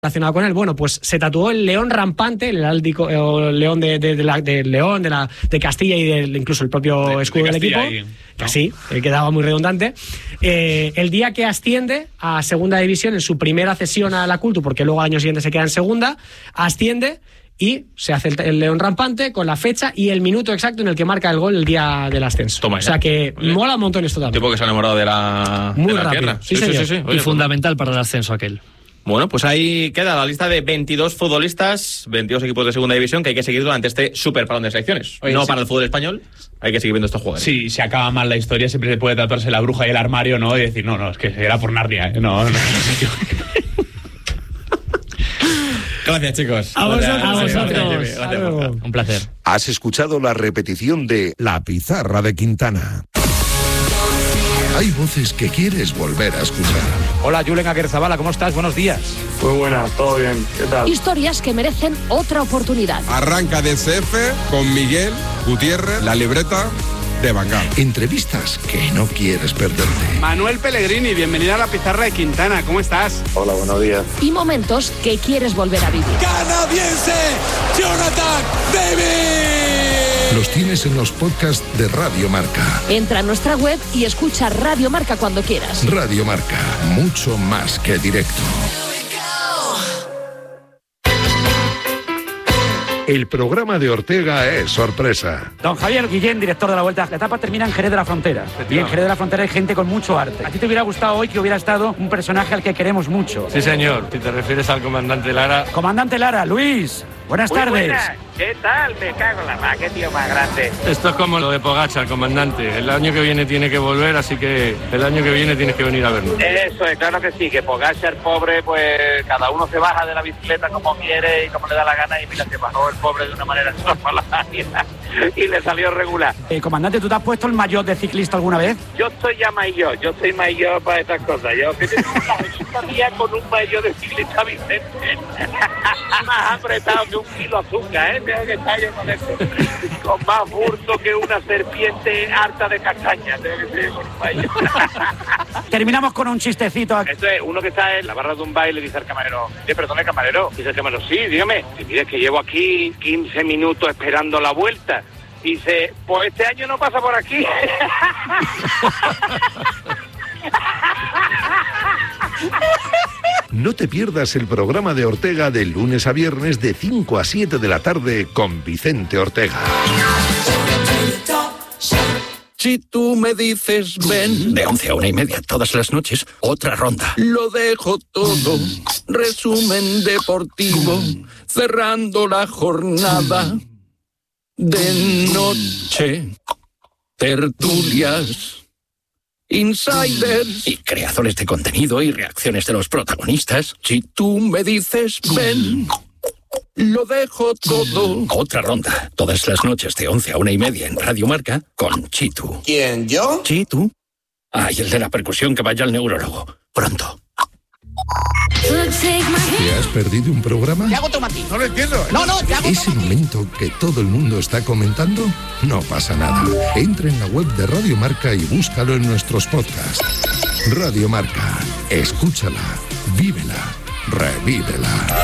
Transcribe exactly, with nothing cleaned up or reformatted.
relacionado con él. Bueno, pues se tatuó el león rampante, el heráldico, el león de, de, de, la, de León, de, la, de Castilla y de, incluso el propio de, escudo de del equipo. Ahí, ¿no? Que así, eh, quedaba muy redundante. Eh, el día que asciende a segunda división, en su primera cesión a la Cultu, porque luego al año siguiente se queda en segunda, asciende y se hace el, el león rampante con la fecha y el minuto exacto en el que marca el gol el día del ascenso. Toma, o sea que mola un montón esto también. Tipo que se ha enamorado de la, muy de la rápido. tierra. Sí, sí, sí, sí, sí. Oye, y fundamental para el ascenso aquel. Bueno, pues ahí queda la lista de veintidós futbolistas, veintidós equipos de segunda división que hay que seguir durante este super parón de selecciones. Oye, no sí. Para el fútbol español, hay que seguir viendo estos jugadores. Sí, si acaba mal la historia siempre se puede tatuarse la bruja y el armario, ¿no? Y decir, no, no, es que era por Narnia, ¿eh? No, no. Gracias, chicos. A vosotros. A vosotros. Gracias. Un placer. Has escuchado la repetición de La Pizarra de Quintana. Hay voces que quieres volver a escuchar. Hola, Julen Aguerzabala, ¿cómo estás? Buenos días. Muy buenas, todo bien. ¿Qué tal? Historias que merecen otra oportunidad. Arranca D C F con Miguel Gutiérrez, la libreta de Van Gaal. Entrevistas que no quieres perderte. Manuel Pellegrini, bienvenido a La Pizarra de Quintana. ¿Cómo estás? Hola, buenos días. Y momentos que quieres volver a vivir. ¡Canadiense! ¡Jonathan David! Los tienes en los podcasts de Radio Marca. Entra a nuestra web y escucha Radio Marca cuando quieras. Radio Marca, mucho más que directo. El programa de Ortega es sorpresa. Don Javier Guillén, director de La Vuelta. La etapa termina en Jerez de la Frontera. Y en Jerez de la Frontera hay gente con mucho arte. ¿A ti te hubiera gustado hoy que hubiera estado un personaje al que queremos mucho? Sí, señor. Si te refieres al comandante Lara. Comandante Lara, Luis, buenas Muy tardes. Buenas. ¿Qué tal? Me cago en la mar, qué tío más grande. Esto es como lo de Pogačar, comandante. El año que viene tiene que volver, así que el año que viene tienes que venir a vernos. Eso es, claro que sí, que Pogačar, pobre, pues cada uno se baja de la bicicleta como quiere y como le da la gana, y mira, se bajó el pobre de una manera extraordinaria y le salió regular. Eh, comandante, ¿tú te has puesto el maillot de ciclista alguna vez? Yo soy ya maillot, yo soy maillot para estas cosas. Yo que tengo una receta mía con un maillot de ciclista Vicente. Más apretado que un kilo de azúcar, ¿eh? Tengo que estar yo con esto. Con más burto que una serpiente harta de castaña. Tengo que ser con un maillot. Terminamos con un chistecito. Esto es uno que está en la barra de un baile y dice al camarero, ¿qué perdone, camarero? Dice el camarero, sí, dígame. Y mire, que llevo aquí quince minutos esperando la vuelta. Dice, pues este año no pasa por aquí. No te pierdas el programa de Ortega de lunes a viernes de cinco a siete de la tarde con Vicente Ortega. Si tú me dices ven, de once a una y media todas las noches, otra ronda. Lo dejo todo, resumen deportivo, cerrando la jornada de noche, tertulias, insiders y creadores de contenido y reacciones de los protagonistas. Si tú me dices ven, lo dejo todo. Otra ronda, todas las noches de once a una y media en Radio Marca con Chitu. ¿Quién, yo? ¿Chitu? Ay, el de la percusión, que vaya al neurólogo. Pronto. ¿Te has perdido un programa? Te hago tomatín. No lo entiendo. No, no, te hago ¿Ese tomatín. Momento que todo el mundo está comentando? No pasa nada. Entra en la web de Radio Marca y búscalo en nuestros podcasts. Radio Marca. Escúchala, vívela, revívela.